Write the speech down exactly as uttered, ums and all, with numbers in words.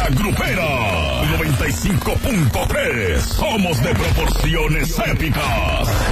Grupera noventa y cinco punto tres. Somos de proporciones épicas.